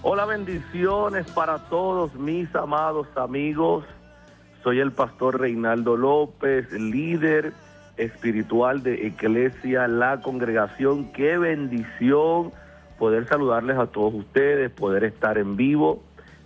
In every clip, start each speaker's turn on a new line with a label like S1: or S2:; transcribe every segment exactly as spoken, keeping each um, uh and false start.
S1: Hola, bendiciones para todos mis amados amigos. Soy el pastor Reinaldo López, líder espiritual de Iglesia La Congregación. Qué bendición poder saludarles a todos ustedes, poder estar en vivo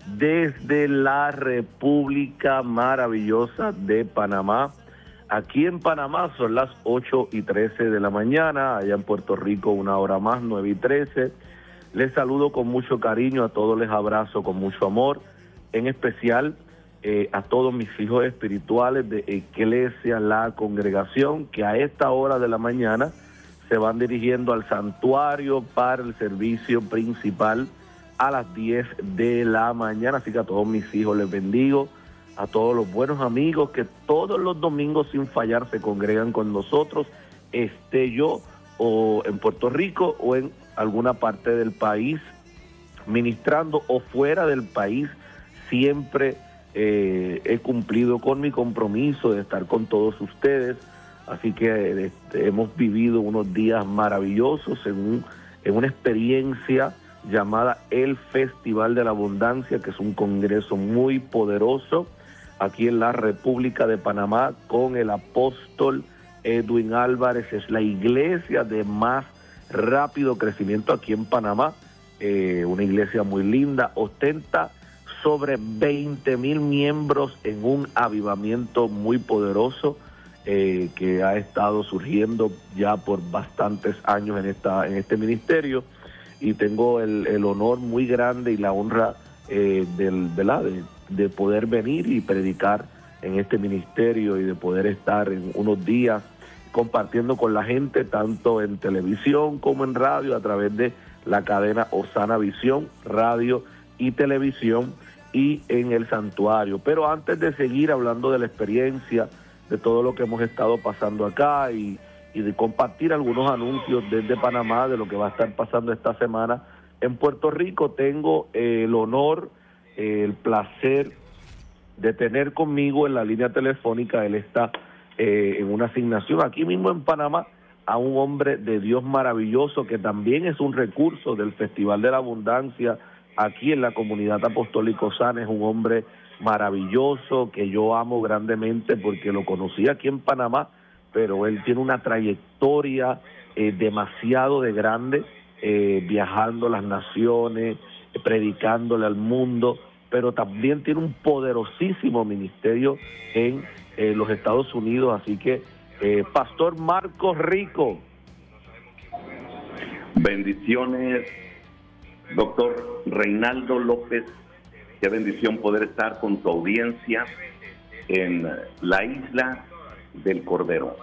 S1: desde la República maravillosa de Panamá. Aquí en Panamá son las ocho y trece de la mañana, allá en Puerto Rico una hora más, nueve y trece. Les saludo con mucho cariño, a todos les abrazo con mucho amor, en especial eh, a todos mis hijos espirituales de Iglesia La Congregación, que a esta hora de la mañana se van dirigiendo al santuario para el servicio principal a las diez de la mañana. Así que a todos mis hijos les bendigo, a todos los buenos amigos que todos los domingos sin fallar se congregan con nosotros, esté yo o en Puerto Rico o en alguna parte del país, ministrando o fuera del país. Siempre eh, he cumplido con mi compromiso de estar con todos ustedes, así que este, hemos vivido unos días maravillosos en, un, en una experiencia llamada el Festival de la Abundancia, que es un congreso muy poderoso aquí en la República de Panamá, con el apóstol Edwin Álvarez. Es la iglesia de más rápido crecimiento aquí en Panamá, eh, una iglesia muy linda, ostenta sobre veinte mil miembros en un avivamiento muy poderoso eh, que ha estado surgiendo ya por bastantes años en esta en este ministerio, y tengo el, el honor muy grande y la honra eh, del, de, la, de, de poder venir y predicar en este ministerio y de poder estar en unos días compartiendo con la gente, tanto en televisión como en radio, a través de la cadena Osana Visión, radio y televisión, y en el santuario. Pero antes de seguir hablando de la experiencia, de todo lo que hemos estado pasando acá y, y de compartir algunos anuncios desde Panamá de lo que va a estar pasando esta semana en Puerto Rico, tengo eh, el honor, eh, el placer de tener conmigo en la línea telefónica. Él está Eh, en una asignación aquí mismo en Panamá, a un hombre de Dios maravilloso que también es un recurso del Festival de la Abundancia aquí en la comunidad apostólica Osana. Es un hombre maravilloso que yo amo grandemente porque lo conocí aquí en Panamá, pero él tiene una trayectoria eh, demasiado de grande, eh, viajando las naciones, eh, predicándole al mundo, pero también tiene un poderosísimo ministerio en eh, los Estados Unidos. Así que, eh, Pastor Marcos Rico.
S2: Bendiciones, doctor Reinaldo López. Qué bendición poder estar con tu audiencia en la Isla del Cordero.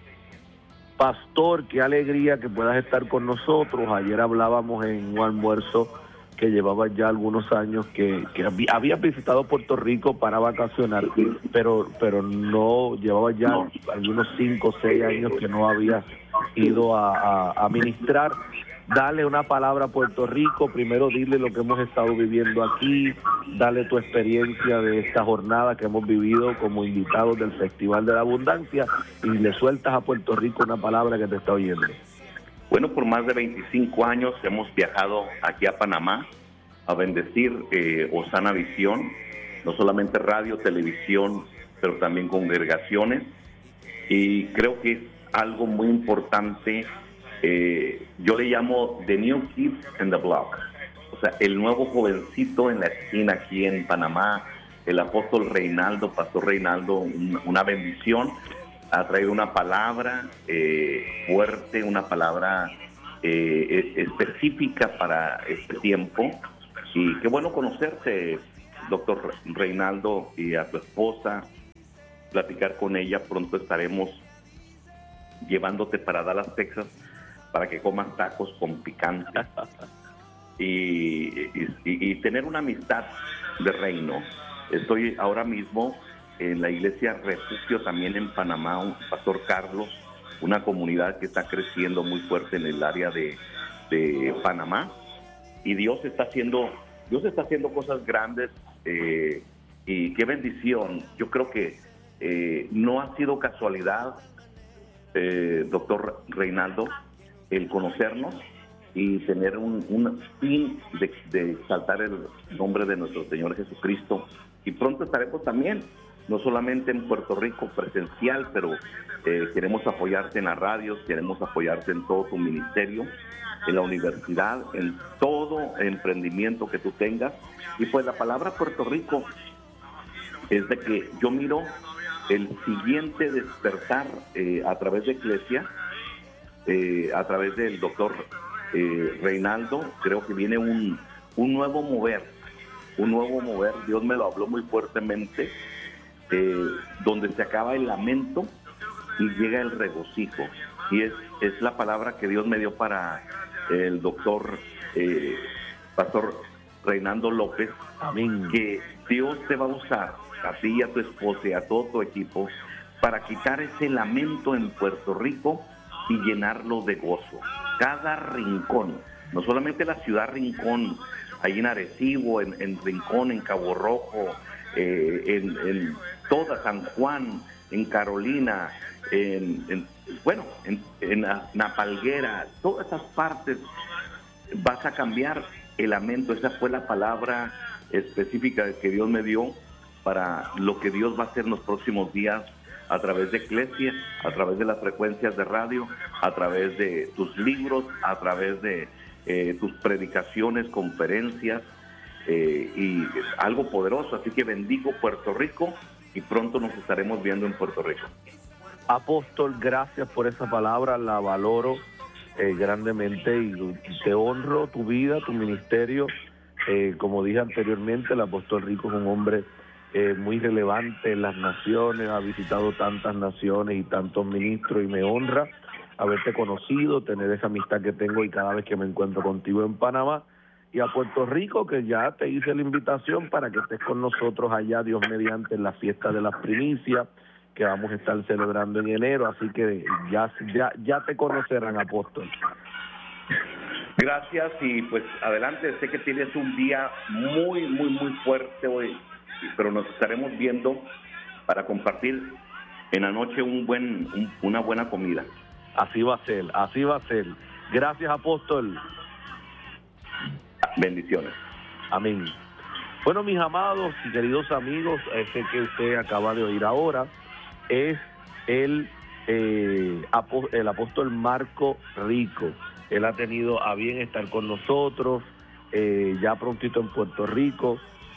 S1: Pastor, qué alegría que puedas estar con nosotros. Ayer hablábamos en un almuerzo que llevaba ya algunos años que, que había, había visitado Puerto Rico para vacacionar, pero pero no, llevaba ya no. algunos cinco o seis años que no había ido a, a, a ministrar. Dale una palabra a Puerto Rico, primero dile lo que hemos estado viviendo aquí, dale tu experiencia de esta jornada que hemos vivido como invitados del Festival de la Abundancia, y le sueltas a Puerto Rico una palabra que te está oyendo.
S2: Bueno, por más de veinticinco años hemos viajado aquí a Panamá a bendecir eh, Osana Visión, no solamente radio, televisión, pero también congregaciones, y creo que es algo muy importante. Eh, yo le llamo The New Kids in the Block, o sea, el nuevo jovencito en la esquina aquí en Panamá. El apóstol Reinaldo, pastor Reinaldo, un, una bendición, ha traído una palabra eh, fuerte, una palabra eh, específica para este tiempo. Y qué bueno conocerte, doctor Reinaldo, y a tu esposa, platicar con ella. Pronto estaremos llevándote para Dallas, Texas, para que comas tacos con picante y, y, y tener una amistad de reino. Estoy ahora mismo en la iglesia Refugio, también en Panamá, un pastor Carlos, una comunidad que está creciendo muy fuerte en el área de, de Panamá, y Dios está haciendo, Dios está haciendo cosas grandes, eh, y qué bendición. Yo creo que eh, no ha sido casualidad, eh, doctor Reinaldo, el conocernos. y tener un, un fin de, de exaltar el nombre de nuestro Señor Jesucristo. Y pronto estaremos también, no solamente en Puerto Rico presencial, pero eh, queremos apoyarte en las radios, queremos apoyarte en todo tu ministerio, en la universidad, en todo emprendimiento que tú tengas. Y pues la palabra Puerto Rico es de que yo miro el siguiente despertar eh, a través de Iglesia, eh, a través del doctor eh, Reinaldo. Creo que viene un, un nuevo mover, un nuevo mover. Dios me lo habló muy fuertemente, eh, donde se acaba el lamento y llega el regocijo. Y es, es la palabra que Dios me dio para el doctor eh, Pastor Reinaldo López.
S1: Amén.
S2: Que Dios te va a usar a ti y a tu esposa y a todo tu equipo para quitar ese lamento en Puerto Rico y llenarlo de gozo. Cada rincón, no solamente la ciudad Rincón, ahí en Arecibo, en, en Rincón, en Cabo Rojo, eh, en, en toda San Juan, en Carolina, en, en bueno, en, en Napalguera, todas esas partes vas a cambiar el lamento. Esa fue la palabra específica que Dios me dio para lo que Dios va a hacer en los próximos días a través de Iglesia, a través de las frecuencias de radio, a través de tus libros, a través de eh, tus predicaciones, conferencias, eh, y algo poderoso. Así que bendigo Puerto Rico y pronto nos estaremos viendo en Puerto Rico.
S1: Apóstol, gracias por esa palabra, la valoro eh, grandemente y te honro tu vida, tu ministerio. Eh, como dije anteriormente, el apóstol Rico es un hombre eh, muy relevante en las naciones, ha visitado tantas naciones y tantos ministros, y me honra haberte conocido, tener esa amistad que tengo y cada vez que me encuentro contigo en Panamá. Y a Puerto Rico, que ya te hice la invitación para que estés con nosotros allá, Dios mediante, en la fiesta de las primicias, que vamos a estar celebrando en enero, así que ya, ya, ya te conocerán, apóstol.
S2: Gracias, y pues adelante. Sé que tienes un día muy, muy, muy fuerte hoy, pero nos estaremos viendo para compartir en la noche un buen, un, una buena comida.
S1: Así va a ser, así va a ser. Gracias, apóstol.
S2: Bendiciones.
S1: Amén. Bueno, mis amados y queridos amigos, ese que usted acaba de oír ahora es el, eh, el apóstol Marco Rico. Él ha tenido a bien estar con nosotros, eh, ya prontito en Puerto Rico.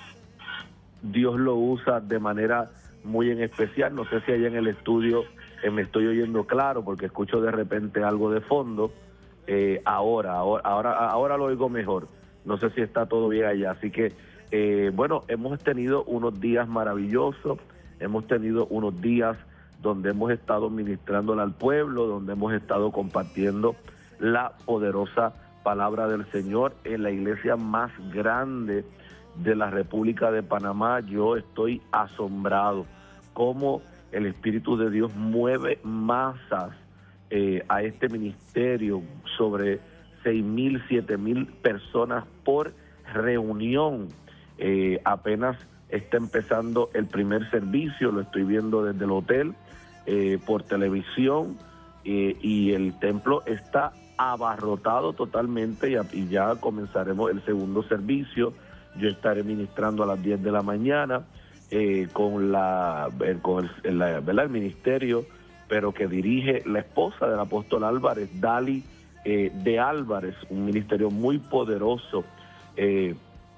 S1: Dios lo usa de manera muy en especial. No sé si allá en el estudio eh, me estoy oyendo claro, porque escucho de repente algo de fondo. Eh, ahora, ahora, ahora, ahora lo oigo mejor. No sé si está todo bien allá. Así que, eh, bueno, hemos tenido unos días maravillosos. Hemos tenido unos días donde hemos estado ministrándole al pueblo, donde hemos estado compartiendo la poderosa palabra del Señor en la iglesia más grande de la República de Panamá. Yo estoy asombrado cómo el Espíritu de Dios mueve masas eh, a este ministerio, sobre seis mil, siete mil personas por reunión. Eh, apenas está empezando el primer servicio, lo estoy viendo desde el hotel, eh, por televisión, eh, y el templo está abarrotado totalmente, y, y ya comenzaremos el segundo servicio. Yo estaré ministrando a las diez de la mañana eh, con, la, eh, con el, la, ¿verdad? el ministerio, pero que dirige la esposa del apóstol Álvarez, Dali eh, de Álvarez, un ministerio muy poderoso eh,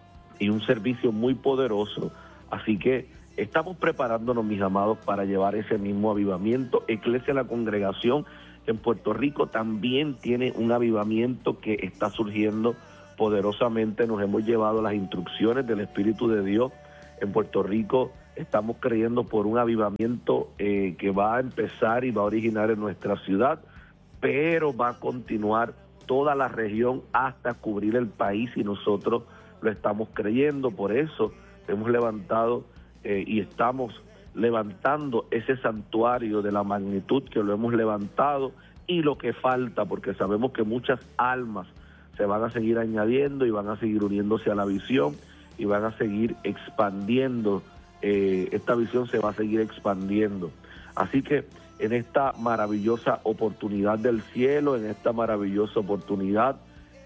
S1: y un servicio muy poderoso. Así que estamos preparándonos, mis amados, para llevar ese mismo avivamiento. Iglesia La Congregación en Puerto Rico también tiene un avivamiento que está surgiendo poderosamente. Nos hemos llevado las instrucciones del Espíritu de Dios. En Puerto Rico estamos creyendo por un avivamiento eh, que va a empezar y va a originar en nuestra ciudad, pero va a continuar toda la región hasta cubrir el país, y nosotros lo estamos creyendo. Por eso hemos levantado eh, y estamos levantando ese santuario de la magnitud que lo hemos levantado, y lo que falta, porque sabemos que muchas almas se van a seguir añadiendo y van a seguir uniéndose a la visión y van a seguir expandiendo. Eh, esta visión se va a seguir expandiendo. Así que en esta maravillosa oportunidad del cielo, en esta maravillosa oportunidad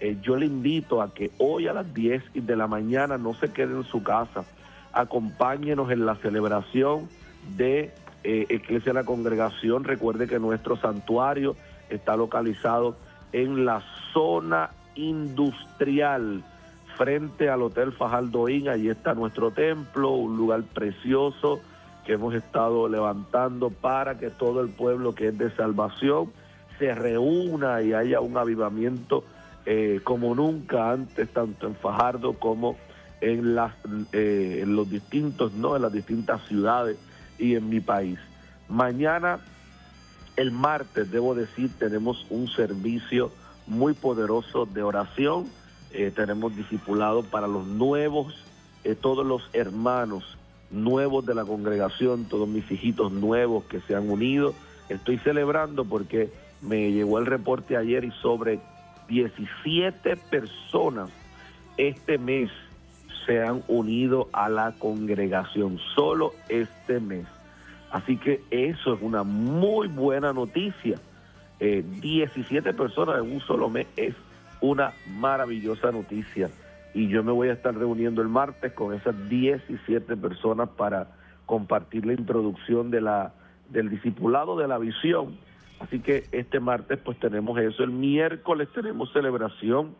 S1: eh, yo le invito a que hoy a las diez de la mañana no se quede en su casa, acompáñenos en la celebración de eh, Iglesia de la Congregación. Recuerde que nuestro santuario está localizado en la zona industrial, frente al Hotel Fajardo Inn. Allí está nuestro templo, un lugar precioso que hemos estado levantando para que todo el pueblo que es de salvación se reúna y haya un avivamiento eh, como nunca antes, tanto en Fajardo como en, las, eh, en los distintos, ¿no? en las distintas ciudades y en mi país. Mañana, el martes, debo decir, tenemos un servicio muy poderoso de oración. Eh, tenemos discipulado para los nuevos, eh, todos los hermanos nuevos de la congregación, todos mis hijitos nuevos que se han unido. Estoy celebrando porque me llegó el reporte ayer y sobre diecisiete personas este mes se han unido a la congregación, solo este mes. Así que eso es una muy buena noticia. Eh, diecisiete personas en un solo mes es una maravillosa noticia. Y yo me voy a estar reuniendo el martes con esas diecisiete personas para compartir la introducción de la, del discipulado de la visión. Así que este martes pues tenemos eso. El miércoles tenemos celebración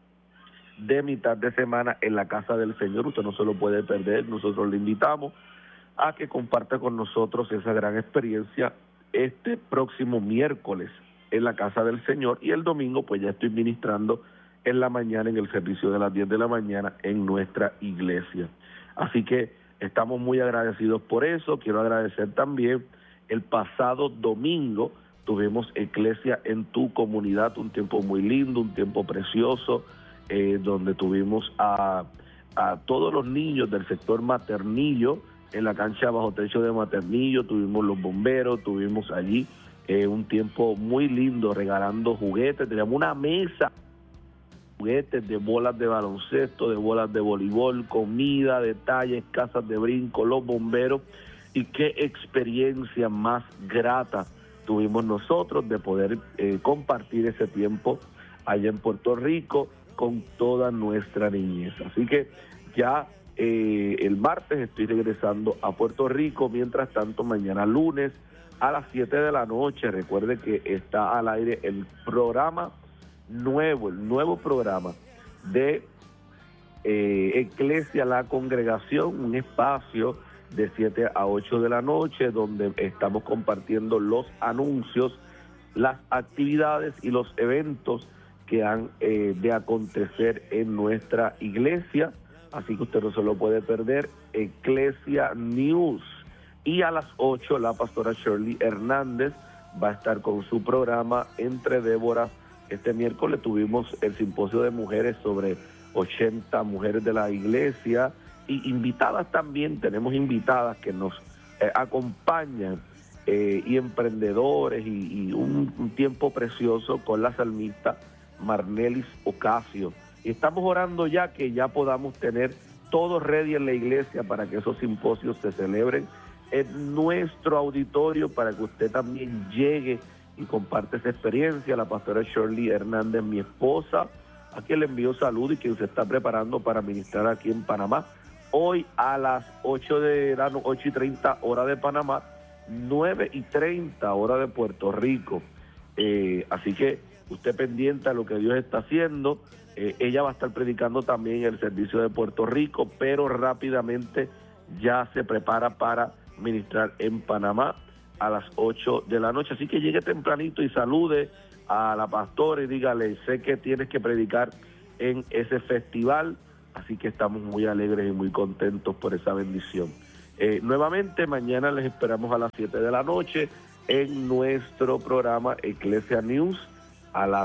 S1: de mitad de semana en la casa del Señor. Usted no se lo puede perder. Nosotros le invitamos a que comparta con nosotros esa gran experiencia este próximo miércoles en la casa del Señor, y el domingo pues ya estoy ministrando en la mañana en el servicio de las diez de la mañana en nuestra iglesia. Así que estamos muy agradecidos por eso. Quiero agradecer también, el pasado domingo tuvimos Iglesia en tu comunidad, un tiempo muy lindo, un tiempo precioso, eh, donde tuvimos a, a todos los niños del sector Maternillo en la cancha bajo techo de Maternillo. Tuvimos los bomberos, tuvimos allí eh, un tiempo muy lindo regalando juguetes. Teníamos una mesa, juguetes de bolas de baloncesto, de bolas de voleibol, comida, detalles, casas de brinco, los bomberos. Y qué experiencia más grata tuvimos nosotros de poder eh, compartir ese tiempo allá en Puerto Rico con toda nuestra niñez. Así que ya eh, el martes estoy regresando a Puerto Rico. Mientras tanto, mañana lunes a las siete de la noche, recuerde que está al aire el programa nuevo, el nuevo programa de eh, Iglesia La Congregación, un espacio de siete a ocho de la noche, donde estamos compartiendo los anuncios, las actividades y los eventos que han eh, de acontecer en nuestra iglesia. Así que usted no se lo puede perder, Iglesia News. Y a las ocho la pastora Shirley Hernández va a estar con su programa Entre Déboras. Este miércoles tuvimos el simposio de mujeres sobre ochenta mujeres de la iglesia, y invitadas también. Tenemos invitadas que nos eh, acompañan eh, y emprendedores, y, y un, un tiempo precioso con la salmista Marnelis Ocasio. Y estamos orando ya que ya podamos tener todo ready en la iglesia para que esos simposios se celebren en nuestro auditorio, para que usted también llegue y comparte esa experiencia. La pastora Shirley Hernández, mi esposa, a quien le envío salud y quien se está preparando para ministrar aquí en Panamá, hoy a las ocho de la noche, ocho y treinta hora de Panamá, nueve y treinta hora de Puerto Rico. Eh, así que usted pendiente a lo que Dios está haciendo. Eh, ella va a estar predicando también en el servicio de Puerto Rico, pero rápidamente ya se prepara para ministrar en Panamá a las ocho de la noche. Así que llegue tempranito y salude a la pastora y dígale: sé que tienes que predicar en ese festival. Así que estamos muy alegres y muy contentos por esa bendición. Eh, nuevamente, mañana les esperamos a las siete de la noche en nuestro programa Iglesia News, a las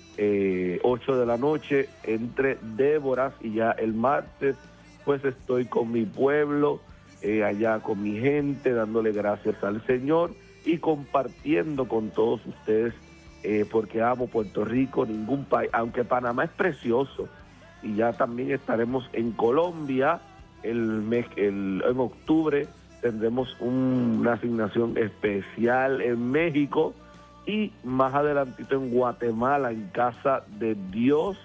S1: eh, ocho de la noche Entre Déboras, y ya el martes pues estoy con mi pueblo, eh, allá con mi gente, dándole gracias al Señor y compartiendo con todos ustedes, eh, porque amo Puerto Rico. Ningún país, aunque Panamá es precioso, y ya también estaremos en Colombia el mes, el, en octubre tendremos un, una asignación especial en México, y más adelantito en Guatemala, en Casa de Dios,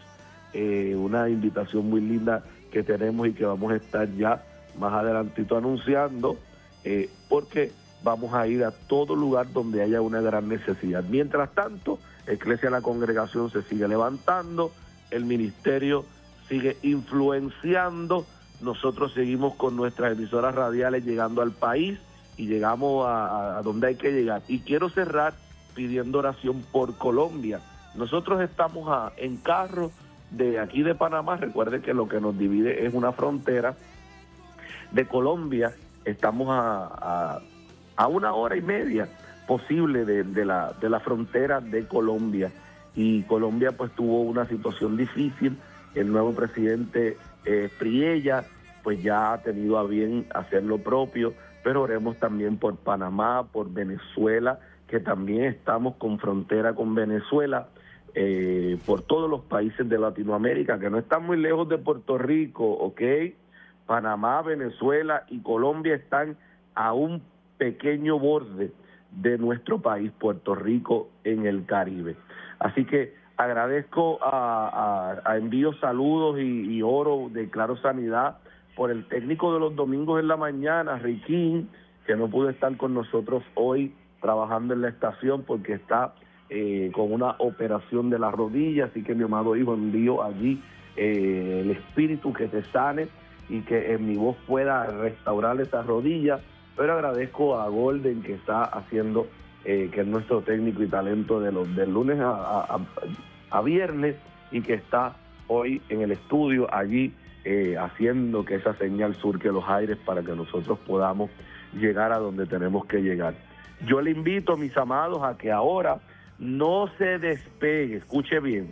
S1: eh, una invitación muy linda que tenemos y que vamos a estar ya más adelantito anunciando, eh, porque vamos a ir a todo lugar donde haya una gran necesidad. Mientras tanto, Eclesia La Congregación se sigue levantando, el ministerio sigue influenciando, nosotros seguimos con nuestras emisoras radiales llegando al país y llegamos a, a donde hay que llegar. Y quiero cerrar pidiendo oración por Colombia. Nosotros estamos a, en carro de aquí de Panamá, recuerden que lo que nos divide es una frontera de Colombia, estamos a, a, a una hora y media posible de, de, la, de la frontera de Colombia, y Colombia pues tuvo una situación difícil. El nuevo presidente eh, Priella pues ya ha tenido a bien hacer lo propio, pero oremos también por Panamá, por Venezuela, que también estamos con frontera con Venezuela, eh, por todos los países de Latinoamérica, que no están muy lejos de Puerto Rico, ¿ok? Panamá, Venezuela y Colombia están a un pequeño borde de nuestro país, Puerto Rico, en el Caribe. Así que agradezco a, a, a envío saludos y, y oro, declaro sanidad por el técnico de los domingos en la mañana, Riquín, que no pudo estar con nosotros hoy trabajando en la estación porque está eh, con una operación de la rodilla, así que mi amado hijo, envío allí eh, el espíritu que te sane y que en mi voz pueda restaurar esa rodilla. Pero agradezco a Golden, que está haciendo, eh, que es nuestro técnico y talento de los del lunes a, a, a viernes, y que está hoy en el estudio allí eh, haciendo que esa señal surque los aires para que nosotros podamos llegar a donde tenemos que llegar. Yo le invito, mis amados, a que ahora no se despegue, escuche bien,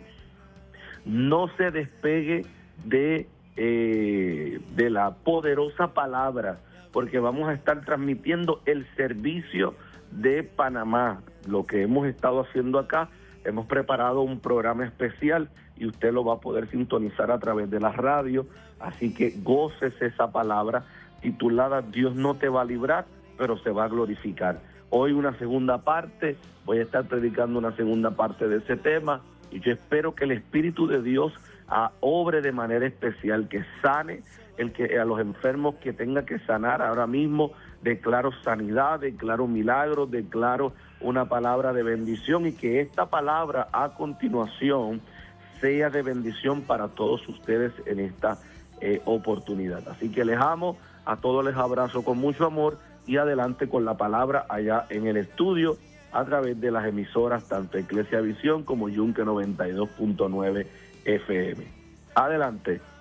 S1: no se despegue de, eh, de la poderosa palabra, porque vamos a estar transmitiendo el servicio de Panamá. Lo que hemos estado haciendo acá, hemos preparado un programa especial y usted lo va a poder sintonizar a través de la radio, así que gócese esa palabra titulada Dios no te va a librar, pero se va a glorificar. Hoy una segunda parte, voy a estar predicando una segunda parte de ese tema, y yo espero que el Espíritu de Dios a, obre de manera especial, que sane el que a los enfermos que tenga que sanar. Ahora mismo declaro sanidad, declaro milagros, declaro una palabra de bendición, y que esta palabra a continuación sea de bendición para todos ustedes en esta eh, oportunidad. Así que les amo, a todos les abrazo con mucho amor, y adelante con la palabra allá en el estudio a través de las emisoras tanto Eclesia Visión como Yunque noventa y dos punto nueve F M. Adelante.